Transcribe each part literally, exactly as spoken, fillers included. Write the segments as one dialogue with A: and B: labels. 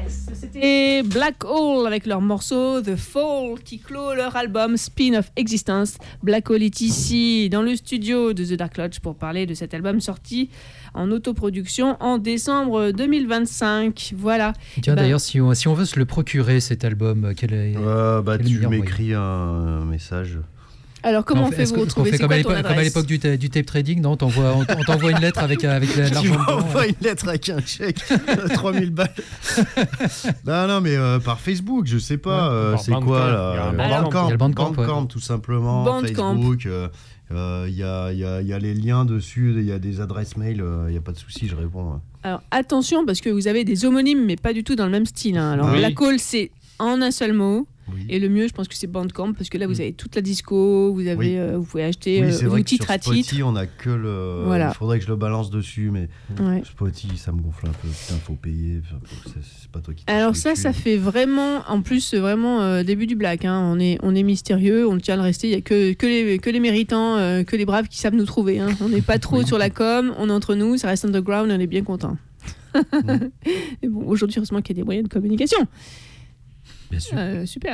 A: Yes, c'était Black Hole avec leur morceau The Fall qui clôt leur album Spin of Existence. Black Hole est ici dans le studio de The Dark Lodge pour parler de cet album sorti en autoproduction en décembre deux mille vingt-cinq. Voilà.
B: Tiens,
A: ben,
B: d'ailleurs, si on, si on veut se le procurer cet album, quel est,
C: euh, bah,
B: quel
C: tu
B: meilleur
C: m'écris un, un message.
A: Alors comment
B: non,
A: on fait
B: est-ce
A: vous
B: que,
A: retrouver?
B: fait
A: C'est
B: comme,
A: quoi
B: à
A: ton
B: l'époque, comme à
A: adresse?
B: l'époque du, ta, du tape trading, non, on t'envoie, on, on t'envoie une lettre avec, avec la, l'argent
C: Tu
B: dedans.
C: m'envoies une lettre avec un chèque trois mille balles. non, non, mais euh, par Facebook, je sais pas.
D: Ouais,
C: euh, c'est quoi là?
B: Bandcamp, il y a le Bandcamp,
C: Bandcamp,
B: ouais.
C: tout simplement.
A: Bandcamp.
C: Facebook. Il euh, euh, y, a, y, a, y a les liens dessus, il y a des adresses mail. Il euh, n'y a pas de souci, je réponds. Hein.
A: Alors attention parce que vous avez des homonymes mais pas du tout dans le même style. Hein. Alors
D: Oui.
A: Black Hole c'est en un seul mot.
C: Oui.
A: Et le mieux, je pense que c'est Bandcamp parce que là, vous avez toute la disco, vous avez,
C: Oui.
A: euh, vous pouvez acheter
C: Oui,
A: euh,
C: c'est vrai que
A: l'outil
C: sur
A: titre.
C: Spotify, on a que le.
A: Voilà.
C: Il faudrait que je le balance dessus, mais
A: Ouais.
C: Spotify, ça me gonfle un peu. Putain, faut payer. C'est, c'est pas toi qui.
A: Alors
C: touches
A: ça,
C: dessus.
A: ça fait vraiment, en plus, vraiment euh, début du black. Hein. On est, on est mystérieux, on tient à le rester. Il y a que, que les, que les méritants, euh, que les braves qui savent nous trouver. Hein. On n'est pas trop
C: Oui.
A: sur la com, on est entre nous, ça reste underground, on est bien content. Et bon, aujourd'hui, heureusement qu'il y a des moyens de communication.
C: Bien sûr.
A: Euh, super.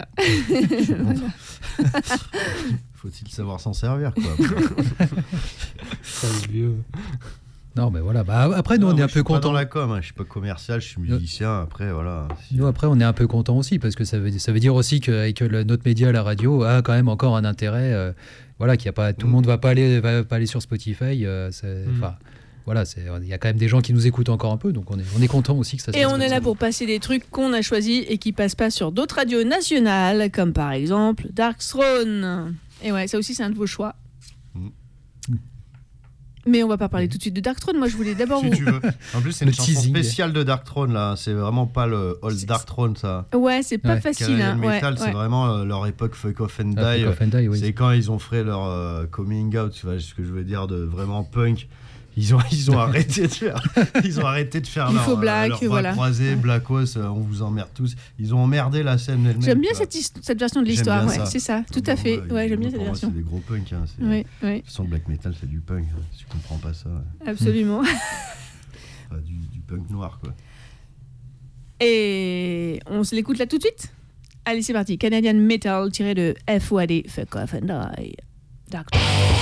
C: Faut-il savoir s'en servir, quoi.
D: Ça, le vieux.
B: Non, mais voilà. Bah, après, nous,
C: Non,
B: on est
C: moi,
B: un
C: je
B: peu
C: suis pas dans
B: contents.
C: la com, hein. Je suis pas commercial, je suis musicien. Après, voilà.
B: Nous, après, on est un peu contents aussi parce que ça veut, ça veut dire aussi que, que le, notre média, la radio, a quand même encore un intérêt. Euh, voilà, qu'il y a pas, tout le
C: Mm.
B: monde va pas aller, va pas aller sur Spotify. Euh, c'est,
D: Mm.
B: enfin, voilà, c'est, il y a quand même des gens qui nous écoutent encore un peu, donc on est, on est content aussi que ça se
A: Et
B: passe
A: on
B: comme
A: est là
B: ça.
A: pour passer des trucs qu'on a choisis et qui passent pas sur d'autres radios nationales, comme par exemple Dark Throne. Et ouais, ça aussi c'est un de vos choix.
C: Mm.
A: Mais on va pas parler tout de suite de Dark Throne. Moi, je voulais d'abord
C: Si
A: vous.
C: tu veux. En plus, c'est
B: Le
C: une chanson
B: teasing.
C: spéciale de Dark Throne, là. C'est vraiment pas le Old
A: C'est-
C: Dark Throne, ça.
A: Ouais, c'est pas
B: Ouais.
A: facile.
C: Canadian
A: Hein. Ouais,
C: Metal, c'est
A: ouais.
C: vraiment euh, leur époque Fuck Off and Die.
B: Ah, Fuck Off and Die, oui.
C: C'est quand ils ont fait leur euh, coming out, tu vois ce que je veux dire, de vraiment punk. Ils ont, ils ont arrêté de faire, ils ont arrêté de faire
A: Il
C: leur,
A: faut Black,
C: leur bras
A: voilà.
C: croisés, Blackos, euh, on vous emmerde tous. Ils ont emmerdé la scène elle-même.
A: J'aime bien
C: tu vois.
A: cette, his- cette version de
C: J'aime
A: l'histoire.
C: bien
A: Ouais,
C: ça.
A: c'est ça, tout
C: Bon,
A: à fait.
C: ouais,
A: Ouais, j'aime bien
C: pour
A: cette
C: moi,
A: version.
C: C'est des gros punks. Hein. C'est...
A: Oui, oui,
C: De toute façon, black metal, c'est du punk. hein. Si tu comprends pas ça, ouais.
A: absolument.
C: Enfin, du, du punk noir, quoi.
A: Et on se l'écoute là tout de suite. Allez, c'est parti. Canadian Metal tiré de F O A D, Fuck Off and Die. Dark Throne.